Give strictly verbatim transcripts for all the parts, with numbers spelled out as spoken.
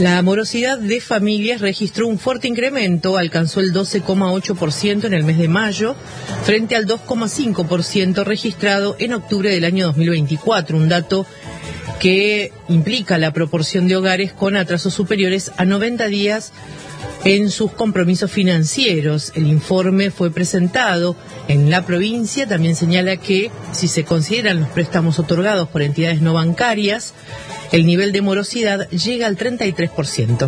La morosidad de familias registró un fuerte incremento, alcanzó el doce coma ocho por ciento en el mes de mayo, frente al dos coma cinco por ciento registrado en octubre del año dos mil veinticuatro, un dato que implica la proporción de hogares con atrasos superiores a noventa días en sus compromisos financieros. El informe fue presentado en la provincia. También señala que, si se consideran los préstamos otorgados por entidades no bancarias, el nivel de morosidad llega al treinta y tres por ciento.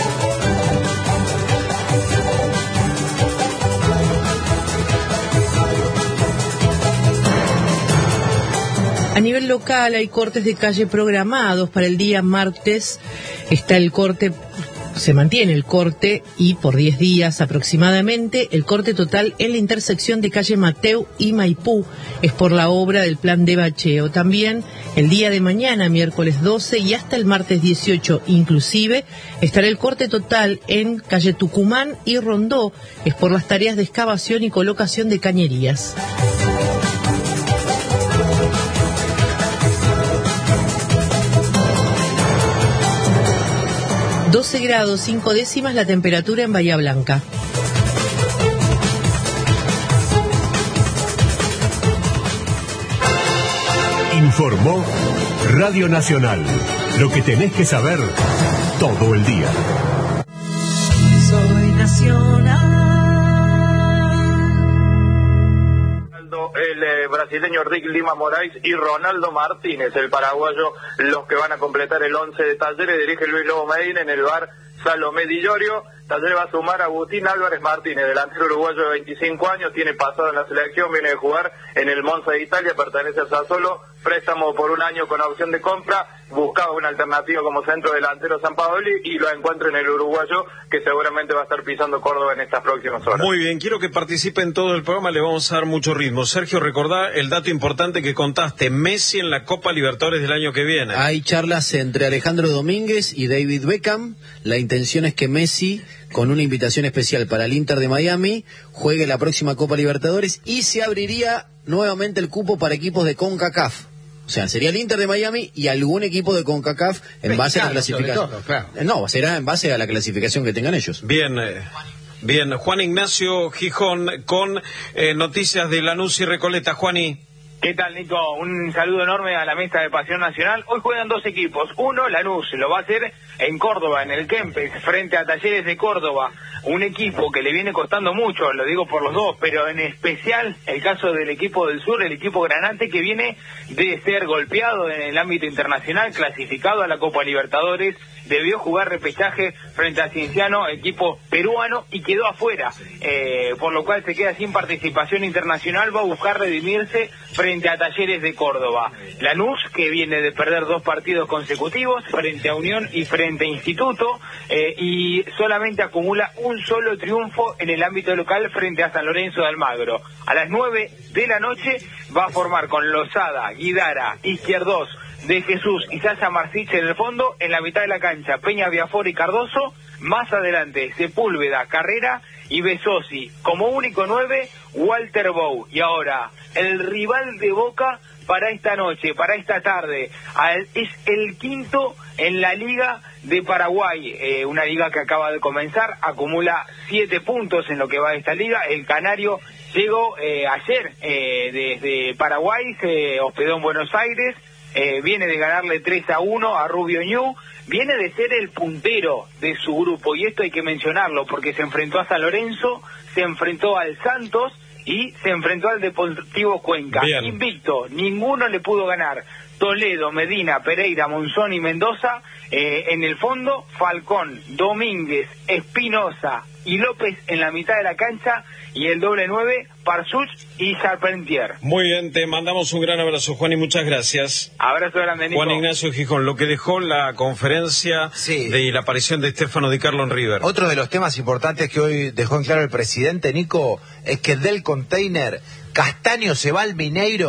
A nivel local hay cortes de calle programados para el día martes. Está el corte, se mantiene el corte y por diez días aproximadamente. El corte total en la intersección de calle Mateu y Maipú es por la obra del plan de bacheo. También el día de mañana, miércoles doce y hasta el martes dieciocho inclusive, estará el corte total en calle Tucumán y Rondó, es por las tareas de excavación y colocación de cañerías. doce grados cinco décimas la temperatura en Bahía Blanca. Informó Radio Nacional. Lo que tenés que saber todo el día. Soy Nacional. El eh, brasileño Rick Lima Moraes y Ronaldo Martínez, el paraguayo, los que van a completar el once de Talleres. Dirige Luis Lobo Medina en el bar Salomé Di Llorio. Talleres va a sumar a Agustín Álvarez Martínez, delantero uruguayo de veinticinco años, tiene pasado en la selección, viene de jugar en el Monza de Italia, pertenece a Sassuolo, préstamo por un año con opción de compra, buscaba una alternativa como centro delantero Sampaoli y lo encuentra en el uruguayo, que seguramente va a estar pisando Córdoba en estas próximas horas. Muy bien, quiero que participe en todo el programa, le vamos a dar mucho ritmo. Sergio, recordá el dato importante que contaste, Messi en la Copa Libertadores del año que viene. Hay charlas entre Alejandro Domínguez y David Beckham. La intención es que Messi, con una invitación especial para el Inter de Miami, juegue la próxima Copa Libertadores y se abriría nuevamente el cupo para equipos de CONCACAF. O sea, sería el Inter de Miami y algún equipo de CONCACAF en base a la clasificación. Todo, claro. No, será en base a la clasificación que tengan ellos. Bien, eh, bien. Juan Ignacio Gijón con eh, noticias de Lanús y Recoleta. Juani. ¿Qué tal, Nico? Un saludo enorme a la mesa de Pasión Nacional. Hoy juegan dos equipos. Uno, Lanús, lo va a hacer en Córdoba, en el Kempes, frente a Talleres de Córdoba. Un equipo que le viene costando mucho, lo digo por los dos, pero en especial el caso del equipo del sur, el equipo granate, que viene de ser golpeado en el ámbito internacional, clasificado a la Copa Libertadores, debió jugar repechaje frente a Cienciano, equipo peruano, y quedó afuera, eh, por lo cual se queda sin participación internacional, va a buscar redimirse frente a Talleres de Córdoba. Lanús, que viene de perder dos partidos consecutivos, frente a Unión y frente a Instituto, eh, y solamente acumula un solo triunfo en el ámbito local frente a San Lorenzo de Almagro. A las nueve de la noche va a formar con Lozada, Guidara, Izquierdos, De Jesús y Sasha Marcich en el fondo, en la mitad de la cancha Peña Viafor y Cardoso, más adelante Sepúlveda, Carrera y Besosi, como único nueve Walter Bow. Y ahora el rival de Boca para esta noche, para esta tarde, al, es el quinto en la Liga de Paraguay, eh, una liga que acaba de comenzar, acumula siete puntos en lo que va de esta liga. El canario llegó eh, ayer eh, desde Paraguay, se hospedó en Buenos Aires, Eh, viene de ganarle tres a uno a Rubio Ñu, viene de ser el puntero de su grupo, y esto hay que mencionarlo porque se enfrentó a San Lorenzo, se enfrentó al Santos y se enfrentó al Deportivo Cuenca. Bien. Invicto, ninguno le pudo ganar. Toledo, Medina, Pereira, Monzón y Mendoza, eh, en el fondo, Falcón, Domínguez, Espinosa y López en la mitad de la cancha, y el doble nueve, Parsuch y Charpentier. Muy bien, te mandamos un gran abrazo, Juan, y muchas gracias. Abrazo grande, Nico. Juan Ignacio Gijón, lo que dejó la conferencia sí. de la aparición de Stefano Di Carlo en River. Otro de los temas importantes que hoy dejó en claro el presidente, Nico, es que del Container, Castaño se va al Mineiro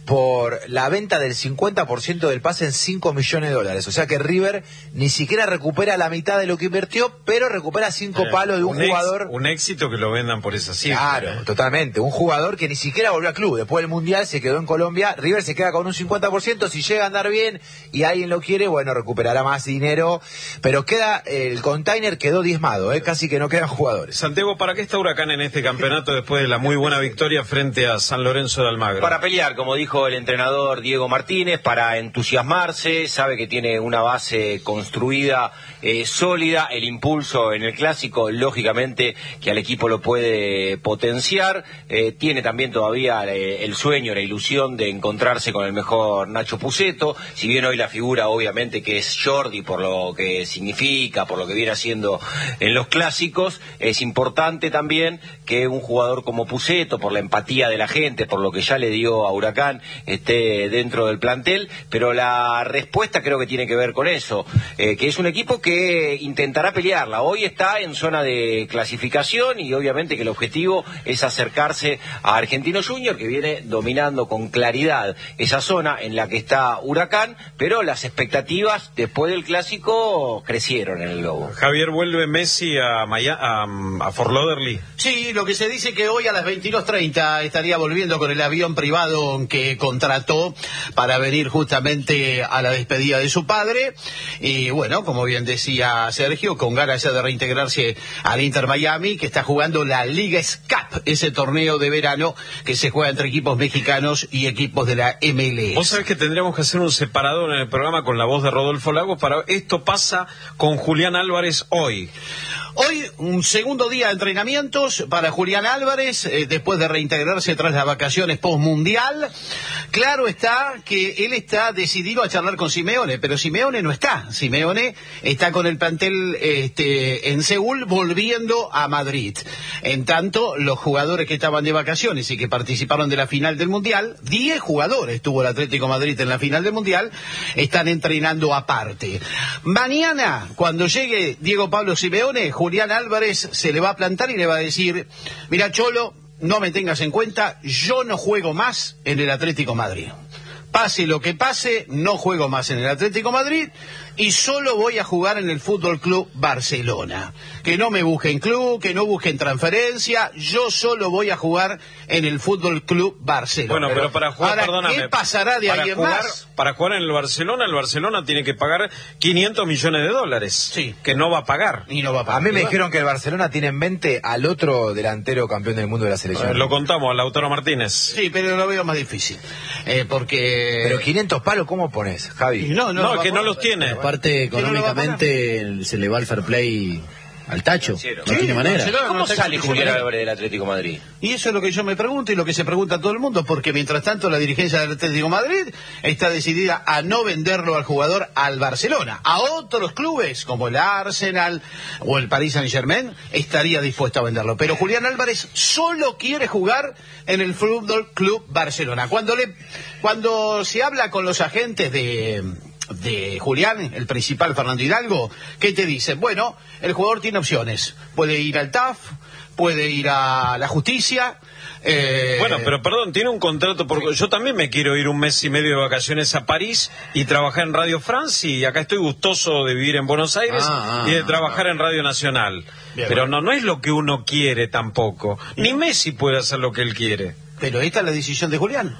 por la venta del cincuenta por ciento del pase en cinco millones de dólares. O sea que River ni siquiera recupera la mitad de lo que invirtió, pero recupera cinco eh, palos de un, un jugador. Ex, un éxito que lo vendan por esa cifra. Claro, eh. totalmente. Un jugador que ni siquiera volvió al club. Después del Mundial se quedó en Colombia. River se queda con un cincuenta por ciento. Si llega a andar bien y alguien lo quiere, bueno, recuperará más dinero. Pero queda, el container quedó diezmado, eh, casi que no quedan jugadores. Santiago, ¿para qué está Huracán en este campeonato después de la muy buena victoria frente a San Lorenzo de Almagro? Para pelear, como dijo el entrenador Diego Martínez, para entusiasmarse, sabe que tiene una base construida eh, sólida, el impulso en el clásico, lógicamente que al equipo lo puede potenciar, eh, tiene también todavía eh, el sueño, la ilusión de encontrarse con el mejor Nacho Pusetto, si bien hoy la figura obviamente que es Jordi por lo que significa, por lo que viene haciendo en los clásicos, es importante también que un jugador como Pusetto, por la empatía de la gente, por lo que ya le dio a Huracán, esté dentro del plantel, pero la respuesta creo que tiene que ver con eso, eh, que es un equipo que intentará pelearla. Hoy está en zona de clasificación y obviamente que el objetivo es acercarse a Argentinos Juniors, que viene dominando con claridad esa zona en la que está Huracán, pero las expectativas después del clásico crecieron en el Lobo. Javier, ¿vuelve Messi a, Maya, a, a Fort Lauderdale? Sí, lo que se dice que hoy a las veintidós treinta estaría volviendo con el avión privado que contrató para venir justamente a la despedida de su padre. Y bueno, como bien decía Sergio, con ganas ya de reintegrarse al Inter Miami, que está jugando la Liga S C A P, ese torneo de verano que se juega entre equipos mexicanos y equipos de la M L S. Vos sabés que tendríamos que hacer un separador en el programa con la voz de Rodolfo Lagos para esto pasa con Julián Álvarez hoy. Hoy, un segundo día de entrenamientos para Julián Álvarez, eh, después de reintegrarse tras las vacaciones post-mundial. Claro está que él está decidido a charlar con Simeone, pero Simeone no está. Simeone está con el plantel este, en Seúl, volviendo a Madrid. En tanto, los jugadores que estaban de vacaciones y que participaron de la final del Mundial, diez jugadores tuvo el Atlético Madrid en la final del Mundial, están entrenando aparte. Mañana, cuando llegue Diego Pablo Simeone, Julián Álvarez se le va a plantar y le va a decir: mira, Cholo, no me tengas en cuenta, yo no juego más en el Atlético Madrid. Pase lo que pase, no juego más en el Atlético Madrid y solo voy a jugar en el Fútbol Club Barcelona. Que no me busquen club, que no busquen transferencia, yo solo voy a jugar en el Fútbol Club Barcelona. Bueno, pero para jugar, ahora, perdóname, ¿qué pasará de para alguien jugar, más? Para jugar en el Barcelona, el Barcelona tiene que pagar quinientos millones de dólares. Sí. Que no va a pagar. Y no va a pagar. A mí me dijeron que el Barcelona tiene en mente al otro delantero campeón del mundo de la selección. Eh, lo contamos, Lautaro Martínez. Sí, pero lo veo más difícil. Eh, porque... Pero quinientos palos, ¿cómo pones, Javi? No, no, No, no que no los tiene. Aparte, económicamente se le va el fair play al tacho. Cero. No Sí, tiene manera. Barcelona ¿Cómo no está sale Julián condicionado. Álvarez del Atlético de Madrid? Y eso es lo que yo me pregunto y lo que se pregunta todo el mundo, porque mientras tanto la dirigencia del Atlético de Madrid está decidida a no venderlo al jugador al Barcelona. A otros clubes, como el Arsenal o el Paris Saint-Germain, estaría dispuesto a venderlo. Pero Julián Álvarez solo quiere jugar en el Fútbol Club Barcelona. Cuando, le, cuando se habla con los agentes de... de Julián, el principal Fernando Hidalgo, ¿qué te dicen? Bueno, el jugador tiene opciones. Puede ir al T A F, puede ir a la justicia. Eh... Bueno, pero perdón, tiene un contrato, porque yo también me quiero ir un mes y medio de vacaciones a París y trabajar en Radio France, y acá estoy gustoso de vivir en Buenos Aires ah, y de ah, trabajar ah. en Radio Nacional. Bien, pero bueno. no, no es lo que uno quiere tampoco. Ni Messi puede hacer lo que él quiere. Pero esta es la decisión de Julián.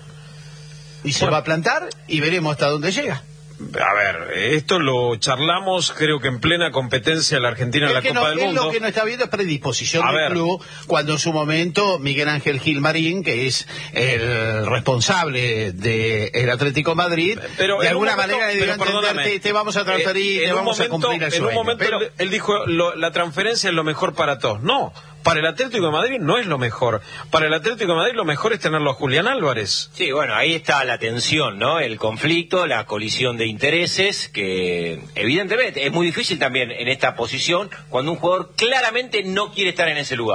Y se Bueno. va a plantar y veremos hasta dónde llega. A ver, esto lo charlamos, creo que en plena competencia de la Argentina en la que Copa no, del él Mundo. lo que no está viendo es predisposición A del ver. club, cuando en su momento Miguel Ángel Gilmarín, que es el responsable del Atlético Madrid, Pero de en alguna un momento- manera le dio a pero entender, perdóname, te, te vamos a transferir, eh, en te un vamos momento- a cumplir el En sueño. un momento pero... él, él dijo, lo- la transferencia es lo mejor para todos. No, para el Atlético de Madrid no es lo mejor. Para el Atlético de Madrid lo mejor es tenerlo a Julián Álvarez. Sí, bueno, ahí está la tensión, ¿no? El conflicto, la colisión de intereses, que evidentemente es muy difícil también en esta posición cuando un jugador claramente no quiere estar en ese lugar.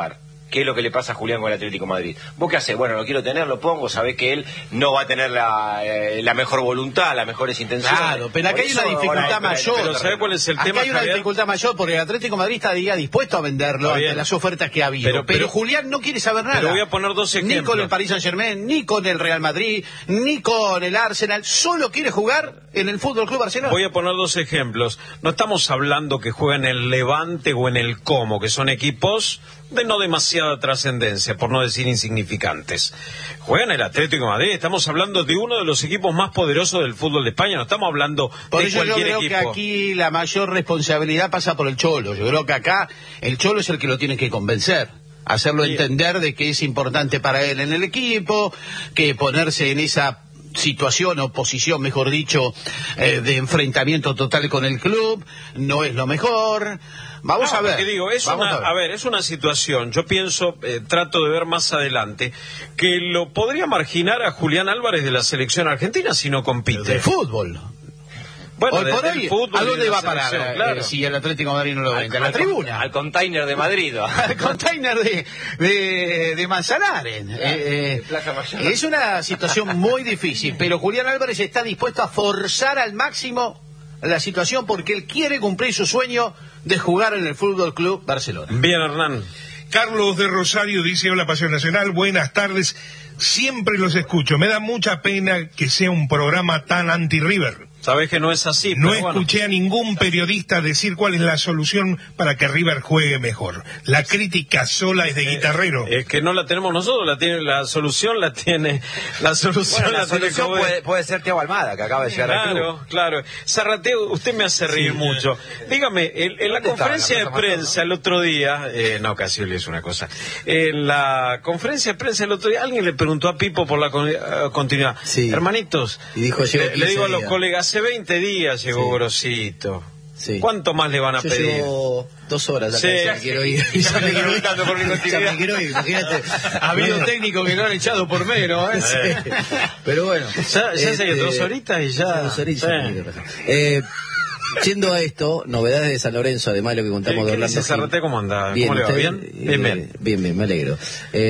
¿Qué es lo que le pasa a Julián con el Atlético de Madrid? ¿Vos qué haces? Bueno, lo quiero tener, lo pongo, sabés que él no va a tener la, eh, la mejor voluntad, las mejores intenciones. Claro, pero acá hay una dificultad mayor. Pero ¿sabés cuál es el acá tema, hay una Javier? dificultad mayor porque el Atlético de Madrid estaría dispuesto a venderlo ante las ofertas que ha habido. Pero, Pero- pero pero- Julián no quiere saber nada. Pero voy a poner dos Ni ejemplos. con el Paris Saint-Germain, ni con el Real Madrid, ni con el Arsenal. Solo quiere jugar en el Fútbol Club Barcelona. Voy a poner dos ejemplos. No estamos hablando que juegan en el Levante o en el Como, que son equipos de no demasiada trascendencia, por no decir insignificantes. Juegan el Atlético de Madrid. Estamos hablando de uno de los equipos más poderosos del fútbol de España. No estamos hablando Por de eso yo cualquier creo equipo. que aquí la mayor responsabilidad pasa por el Cholo. Yo creo que acá el Cholo es el que lo tiene que convencer. Hacerlo Sí. entender de que es importante para él en el equipo, que ponerse en esa situación o posición, mejor dicho, eh, de enfrentamiento total con el club, no es lo mejor. Vamos No, a ver. porque digo, es Vamos una, a ver. a ver, es una situación, yo pienso, eh, trato de ver más adelante, que lo podría marginar a Julián Álvarez de la selección argentina si no compite. De fútbol. Bueno, hoy de- por del hoy, fútbol ¿a y de dónde la va a parar selección, eh, claro. si el Atlético de Madrid no lo vende? ¿A la al- tribuna? Al container de Madrid. ¿no? Al container de, de, de Manzanares. Eh, eh, Plaza Mayor. es una situación muy difícil, pero Julián Álvarez está dispuesto a forzar al máximo la situación porque él quiere cumplir su sueño de jugar en el Fútbol Club Barcelona. Bien, Hernán. Carlos de Rosario dice: hola Pasión Nacional, buenas tardes, siempre los escucho, me da mucha pena que sea un programa tan anti-River. Sabés que no es así. No pero bueno. escuché a ningún periodista decir cuál es la solución para que River juegue mejor. La crítica sola es de guitarrero. Es que no la tenemos nosotros, la tiene, la solución la tiene, la solución Bueno, la la tiene solución Coudet. puede, puede ser Thiago Almada, que acaba de llegar al club. Claro, claro. Zarrateo, usted me hace reír mucho. Dígame, en, en la ¿Dónde estaba? conferencia ¿En de la Plaza prensa el otro día, eh, no, Casioli es una cosa, en la conferencia de prensa el otro día, alguien le preguntó a Pipo por la con- eh, continuidad. Sí. Hermanitos, Y dijo, llevo le, le quince digo a los días. colegas, hace veinte días llegó Sí. Grosito. Sí. ¿Cuánto más le van a Yo pedir? llevo dos horas acá, Sí. ya me quiero ir. Ya Ya me me quiero ir. preguntando por mi Ya continuidad. me quiero ir, imagínate. Ha habido Bueno, técnicos que lo han echado por menos, ¿eh? sí. Pero bueno. Ya, ya sé que este, dos horitas y ya. Dos horitas, Sí. tiene razón. Eh, Yendo a esto, novedades de San Lorenzo, además de lo que contamos ¿Qué- de qué Orlando dice Zarratea? ¿Cómo anda? Bien, ¿Cómo le va? ¿usted? ¿Bien? Bien, bien. Eh, bien, bien, me alegro.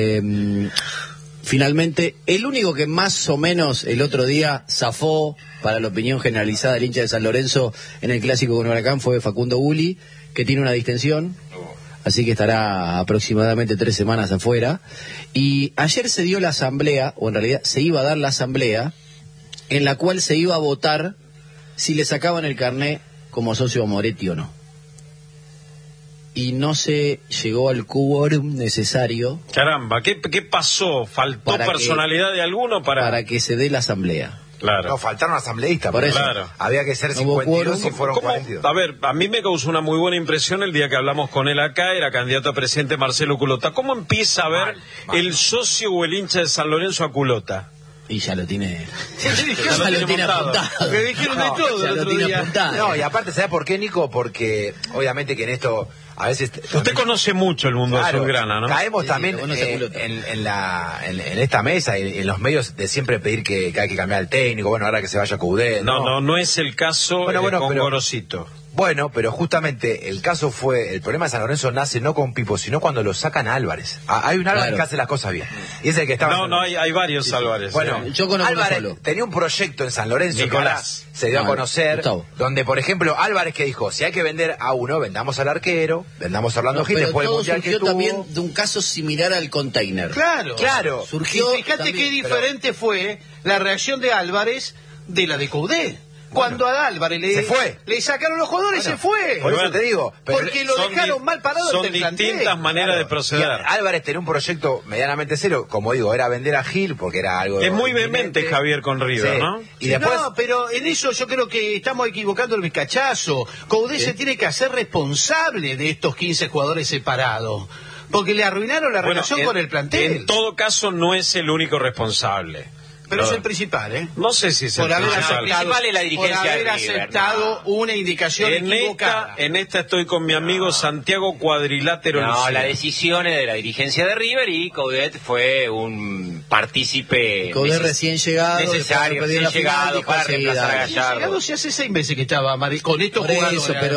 Eh, finalmente, el único que más o menos el otro día zafó para la opinión generalizada del hincha de San Lorenzo en el clásico con Huracán fue Facundo Bulli, que tiene una distensión, así que estará aproximadamente tres semanas afuera. Y ayer se dio la asamblea, o en realidad se iba a dar la asamblea, en la cual se iba a votar si le sacaban el carné como socio a Moretti o no. Y no se llegó al quórum necesario Caramba, ¿qué, qué pasó? ¿Faltó Para que- personalidad de alguno para...? para que se dé la asamblea. Claro. No, faltaron asambleístas. Por porque eso. Claro. Había que ser No hubo cincuenta y dos y quórum. fueron ¿Cómo? cuarenta y dos. A ver, a mí me causó una muy buena impresión el día que hablamos con él acá, era candidato a presidente Marcelo Culota. ¿Cómo empieza a ver Mal, mal. el socio o el hincha de San Lorenzo a Culota? Y ya lo tiene. Ya Ya lo lo tiene montado. apuntado. Me dijeron de No, todo ya el lo otro tiene día. apuntado. No, y aparte, ¿sabes por qué, Nico? Porque obviamente que en esto a veces... Usted conoce mucho el mundo Claro, azulgrana, ¿no? caemos Sí, también lo conoce eh, Culota. en, en, la, en, en esta mesa y en los medios de siempre pedir que, que hay que cambiar el técnico, bueno, ahora que se vaya Coudet. No, no, no es el caso Bueno, eh, bueno, con pero- Gorosito. Bueno, pero justamente el caso fue, el problema de San Lorenzo nace no con Pipo, sino cuando lo sacan a Álvarez. Ah, hay un Álvarez Claro. que hace las cosas bien. Y es el que estaba... en No, San no, Lorenzo. hay, hay varios Álvarez. Bueno, eh. Yo conozco uno Álvarez solo. tenía un proyecto en San Lorenzo Nicolás. que ahora se dio No, a conocer, Gustavo. donde por ejemplo Álvarez que dijo, si hay que vender a uno, vendamos al arquero, vendamos a Orlando No, Gil, pero después del todo mundial que surgió tuvo. también de un caso similar al container. Claro. Claro. Surgió Y fíjate también, qué pero- diferente fue la reacción de Álvarez de la de Coudet. Cuando a Álvarez le, Se fue. le sacaron los jugadores, Bueno, se fue. Por eso Bueno, te digo. pero- Porque lo son dejaron di- mal parado Son ante el plantel. distintas maneras Claro. de proceder. Y Álvarez tenía un proyecto medianamente serio, como digo, era vender a Gil porque era algo... Es muy inminente. vehemente Javier con River, Sí. ¿no? Y después... No, pero en eso yo creo que estamos equivocando el bizcachazo. Coudet se tiene que hacer responsable de estos quince jugadores separados. Porque le arruinaron la Bueno, relación en- con el plantel. En todo caso, no es el único responsable. Pero No. es el principal, ¿eh? No sé si es Por el haber principal. aceptado, principal es la dirigencia por haber de River, aceptado una indicación En equivocada. esta, en esta estoy con mi amigo Santiago Cuadrilátero. No, Lucía. la decisión es de la dirigencia de River y Coudet fue un partícipe Coudet neces- recién llegado, necesario, después de recién perder la final, llegado dijo para enseguida, reemplazar a "Recién Llegado Gallardo. si hace seis meses que estaba Mari, con estos Por jugadores. eso, pero además.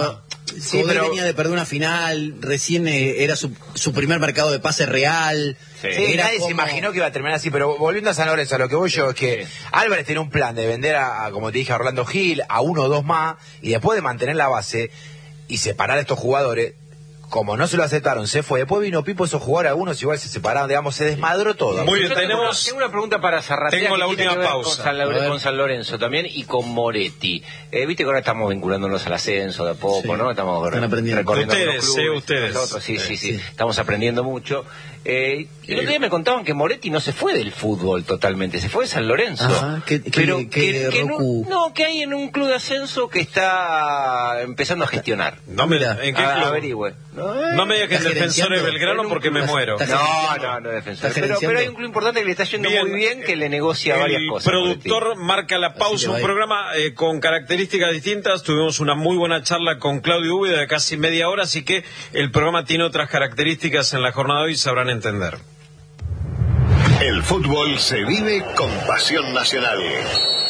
Sí, pero venía de perder una final, recién eh, era su, su primer mercado de pase real. Sí, sí nadie como... se imaginó que iba a terminar así, pero volviendo a San Lorenzo, a lo que voy yo es que sí. Álvarez tiene un plan de vender a, a, como te dije, a Orlando Gil, a uno o dos más, y después de mantener la base y separar a estos jugadores. Como no se lo aceptaron, se fue. Después vino Pipo, esos jugadores, algunos igual se separaron, digamos, se desmadró todo. Muy bien, tenemos... Tengo una pregunta para Zarratea. Tengo la última pausa. Con San, Lorenzo, con San Lorenzo también y con Moretti. Eh, Viste que ahora estamos vinculándonos al ascenso de a poco, sí. ¿no? Estamos Están aprendiendo. recorriendo ustedes, los clubes, sí, ustedes. Nosotros, sí, sí, sí, sí. Estamos aprendiendo mucho. Eh, el otro día me contaban que Moretti no se fue del fútbol totalmente, se fue de San Lorenzo. Ajá, que, pero que, que, que que no, no, que hay en un club de ascenso que está empezando a gestionar. No me ¿En qué a, club? Averigüe. No, no me digas que es Defensores Belgrano porque me muero. No, no, no Defensores. Pero, pero hay un club importante que le está yendo bien, muy bien, que le negocia el varias cosas. El productor marca la pausa, un programa eh, con características distintas. Tuvimos una muy buena charla con Claudio Úbeda de casi media hora, así que el programa tiene otras características en la jornada de hoy, sabrán entender. El fútbol se vive con pasión nacional.